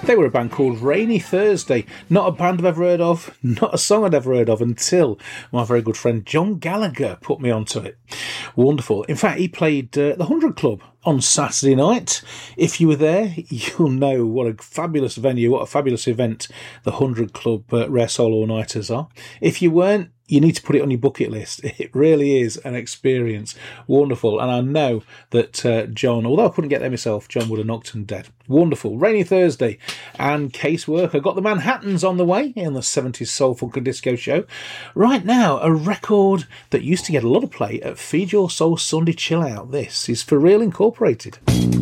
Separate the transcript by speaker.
Speaker 1: They were a band called Rainy Thursday. Not a band I've ever heard of, not a song I'd ever heard of until my very good friend John Gallagher put me onto it. Wonderful. In fact, he played the 100 Club on Saturday night. If you were there, you'll know what a fabulous venue, what a fabulous event the 100 Club Rare Soul All-Nighters are. If you weren't, you need to put it on your bucket list. It really is an experience. Wonderful. And I know that John, although I couldn't get there myself, John would have knocked him dead. Wonderful. Rainy Thursday and Caseworker. Got the Manhattans on the way in the 70s Soul Funk and Disco show. Right now, a record that used to get a lot of play at Feed Your Soul Sunday Chill Out. This is For Real Incorporated.